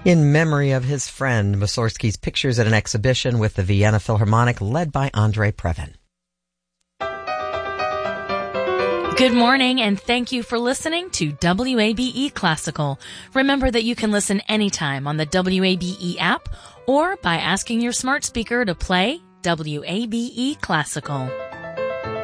in memory of his friend. Mussorgsky's pictures at an exhibition with the Vienna Philharmonic led by Andrei Previn. Good morning, and thank you for listening to WABE Classical. Remember that you can listen anytime on the WABE app or by asking your smart speaker to play WABE Classical.